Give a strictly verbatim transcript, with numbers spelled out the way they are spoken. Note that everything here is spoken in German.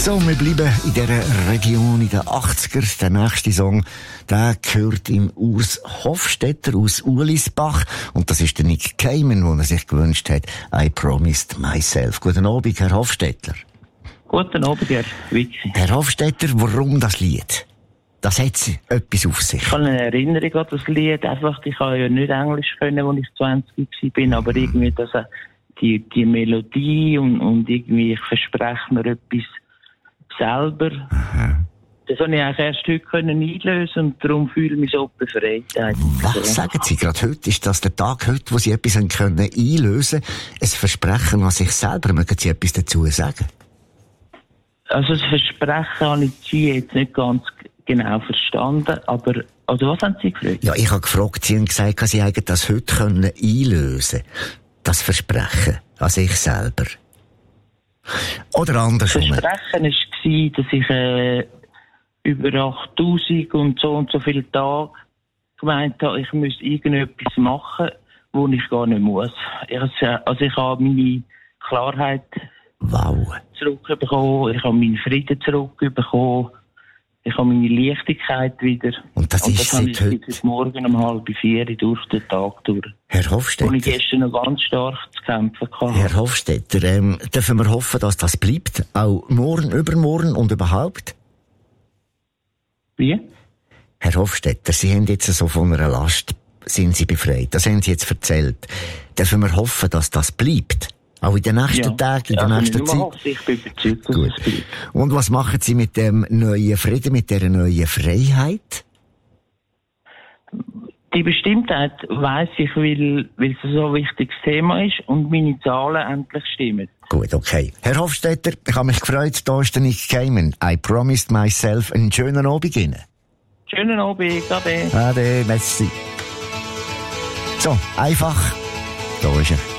So, wir bleiben in dieser Region in den achtziger. Der nächste Song, der gehört im Urs Hofstetter aus Ulisbach. Und das ist der Nick Cayman, den er sich gewünscht hat. I Promised Myself. Guten Abend, Herr Hofstetter. Guten Abend, Herr Witzi. Herr Hofstetter, warum das Lied? Das hat etwas auf sich. Ich habe eine Erinnerung an das Lied. Einfach, ich habe ja nicht Englisch können, als ich zwanzig war, aber irgendwie das, die, die Melodie und, und irgendwie, ich verspreche mir etwas selber. Aha. Das habe ich eigentlich erst heute können einlösen und darum fühle ich mich so befreit. Was sagen Sie gerade heute? Ist das der Tag heute, wo Sie etwas können einlösen können? Ein Versprechen an sich selber. Mögen Sie etwas dazu sagen? Also das Versprechen habe ich Sie jetzt nicht ganz genau verstanden, aber also was haben Sie gefragt? Ja, ich habe gefragt, Sie haben gesagt, Sie hätten das heute können einlösen können. Das Versprechen an sich selber. Oder andersrum. Das Versprechen war, dass ich äh, über achttausend und so und so viele Tage gemeint habe, ich müsse irgendetwas machen, wo ich gar nicht muss. Ich, also ich habe meine Klarheit wow. zurückbekommen, ich habe meinen Frieden zurückbekommen, ich habe meine Leichtigkeit wieder. Und das, und das ist habe seit ich heute Morgen um halb vier durch den Tag durch. Herr Hofstetter. Und ich gestern noch ganz stark zu kämpfen hatte. Herr Hofstetter, ähm, dürfen wir hoffen, dass das bleibt? Auch morgen, übermorgen und überhaupt? Wie? Herr Hofstetter, Sie haben jetzt so von einer Last, sind Sie befreit. Das haben Sie jetzt erzählt. Dürfen wir hoffen, dass das bleibt? Auch in den nächsten ja. Tagen, in der ja, nächsten Zeit? Hoffe, ich bin überzeugt, dass Gut. es bleibt. Und was machen Sie mit dem neuen Frieden, mit dieser neuen Freiheit? Die Bestimmtheit weiss ich, weil, weil es so ein wichtiges Thema ist und meine Zahlen endlich stimmen. Gut, okay. Herr Hofstetter, ich habe mich gefreut, da ist der Nick Cayman. I Promised Myself. Einen schönen Abend Ihnen. Schönen Abend, Ade. Ade, merci. So, einfach. Da ist er.